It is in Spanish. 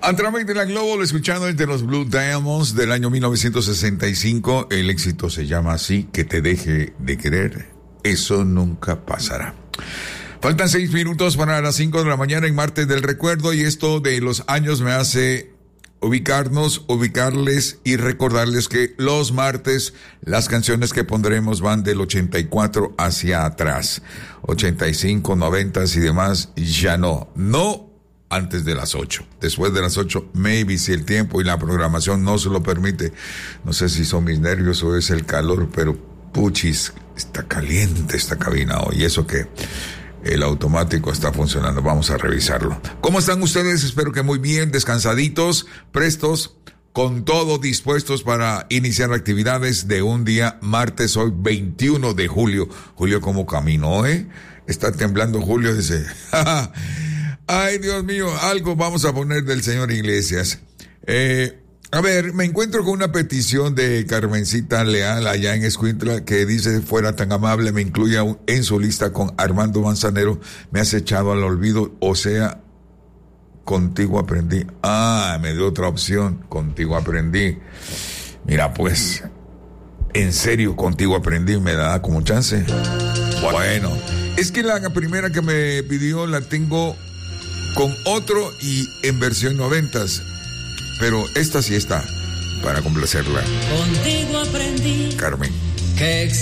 A través de la Global, escuchando entre los Blue Diamonds del año 1965, el éxito se llama así, que te deje de querer, eso nunca pasará. Faltan 6 minutos para las 5 de la mañana en Martes del Recuerdo, y esto de los años me hace ubicarles y recordarles que los martes las canciones que pondremos van del 84 hacia atrás. 85, 90 y demás, ya no antes de las 8. Después de las 8, maybe, si el tiempo y la programación no se lo permite. No sé si son mis nervios o es el calor, pero puchis, está caliente esta cabina hoy. Y eso que el automático está funcionando. Vamos a revisarlo. ¿Cómo están ustedes? Espero que muy bien, descansaditos, prestos, con todo dispuestos para iniciar actividades de un día martes, hoy 21 de julio. Julio, ¿cómo caminó, Está temblando Julio, dice. Ay, Dios mío, algo vamos a poner del señor Iglesias. A ver, me encuentro con una petición de Carmencita Leal allá en Escuintla que dice, fuera tan amable, me incluya en su lista con Armando Manzanero, me has echado al olvido, o sea, contigo aprendí. Me dio otra opción, contigo aprendí. Mira, pues, en serio, contigo aprendí, me da como chance. Bueno, es que la primera que me pidió la tengo con otro y en versión 90s. Pero esta sí está para complacerla. Contigo aprendí, Carmen, que